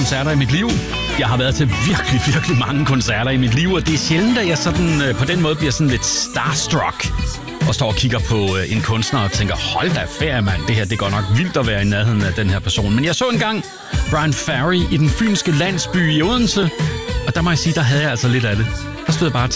koncerter i mit liv. Jeg har været til virkelig mange koncerter i mit liv, og det er sjældent, at jeg sådan, på den måde bliver sådan lidt starstruck og står og kigger på en kunstner og tænker, hold da ferie, mand, det her det går nok vildt at være i nærheden af den her person. Men jeg så engang Brian Ferry i den fynske landsby i Odense, og der må jeg sige, der havde jeg altså lidt af det. Der stod jeg bare